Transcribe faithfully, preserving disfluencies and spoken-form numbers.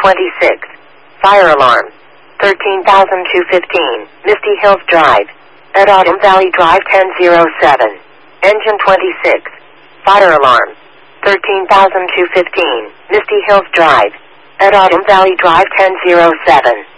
twenty-six. Fire alarm. thirteen thousand two hundred fifteen. Misty Hills Drive. At Autumn Valley Drive ten oh seven. Engine twenty-six. Fire alarm. thirteen thousand two hundred fifteen. Misty Hills Drive. At Autumn Valley Drive ten oh seven.